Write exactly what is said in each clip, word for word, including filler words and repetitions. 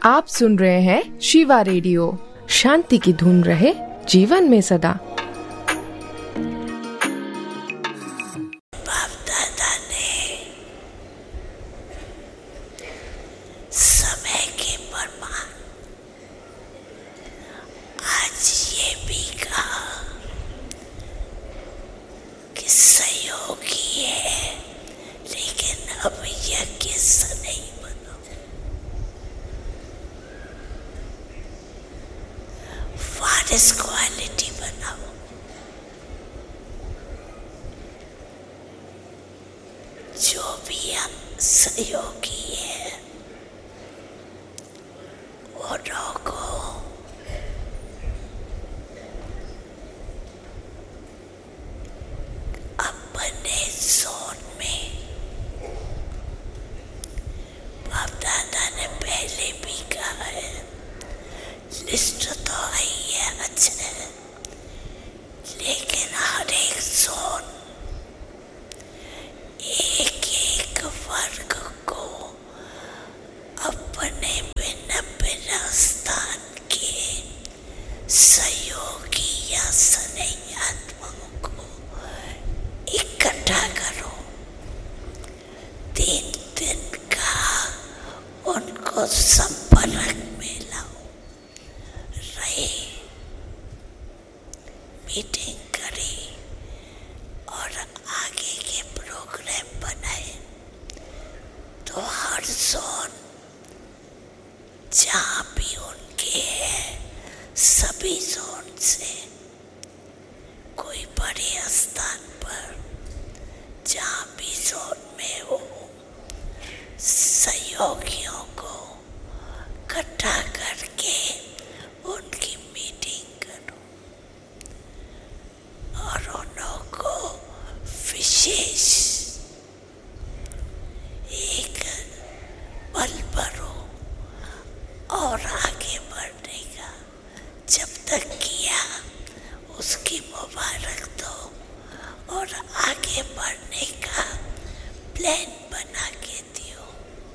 आप सुन रहे हैं शिवा रेडियो। शांति की धुन रहे जीवन में सदा। बाप दादा ने समय के प्रमाण आज ये भी कहा कि सहयोगी है, लेकिन अब यज्ञ से नहीं बनो। वारिस क्वालिटी बनाओ। जो भी हम सहयोगी है औरों को अपने जोन में, बाप दादा ने पहले भी कहा है, लिस्ट तो आई है अच्छे, लेकिन हर एक जोन एक एक वर्ग को अपने भिन्न भिन्न स्थान के सहयोगी या स्नेही आत्माओं को इकट्ठा करो। तीन दिन का उनको संपर्क में लाओ, रहे, मीटिंग करें और आगे के प्रोग्राम बनाए। तो हर जोन जहाँ भी उनके है, सभी जोन से कोई बड़े स्थान पर जहाँ भी जोन में हो, सहयोगियों को इकट्ठा करके उनकी मीटिंग करो और उन्हों को विशेष एक बल भरो और आगे बढ़ने का। जब तक किया उसकी मुबारक दो और आगे बढ़ने का प्लान बना के दियो,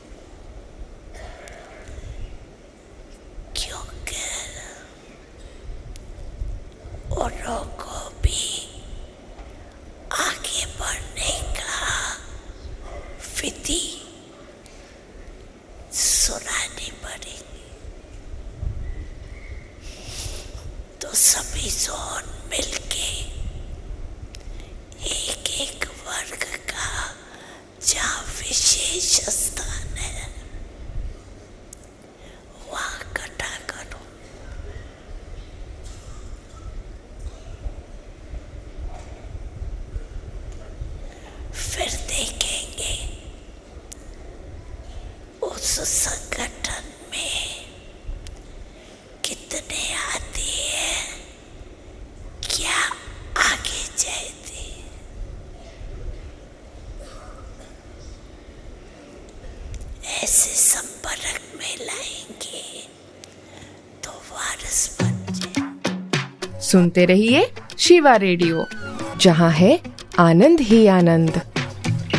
क्योंकि औरों को भी आगे बढ़ने का विधि सुनानी पड़ेगी। तो सभी जोन मिलके एक एक वर्ग का जहाँ विशेष स्थान है वहाँ इकट्ठा करो। फिर देखेंगे उस संगठन में कितने आते हैं, क्या आगे जाते। ऐसे संपर्क में लाएंगे तो वारिस बन जाए। सुनते रहिए शिवा रेडियो, जहाँ है आनंद ही आनंद।